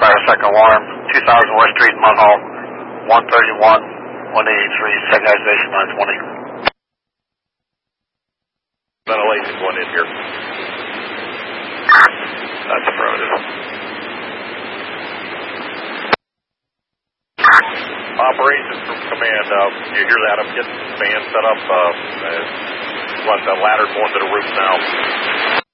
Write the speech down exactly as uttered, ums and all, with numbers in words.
Fire second alarm, two thousand West Street, Mount Hall, one thirty-one, one eighty-three, signalization nine twenty. Ventilation going in here. That's affirmative. Operations from command, uh, you hear that? I'm getting the fan set up. Uh, uh, what, the ladder going to the roof now.